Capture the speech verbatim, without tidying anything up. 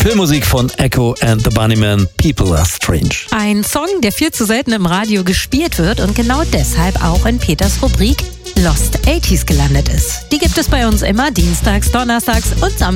Filmmusik von Echo and the Bunnymen, People Are Strange. Ein Song, der viel zu selten im Radio gespielt wird und genau deshalb auch in Peters Rubrik Lost achtziger gelandet ist. Die gibt es bei uns immer dienstags, donnerstags und samstags